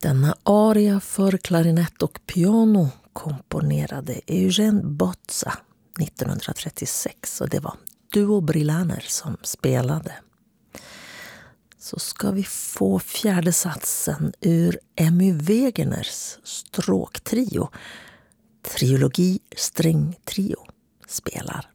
Denna aria för klarinett och piano komponerade Eugène Botza 1936 och det var Duo Brillaner som spelade. Så ska vi få fjärde satsen ur Emmy Wegeners stråktrio. Trilogi strängtrio spelar.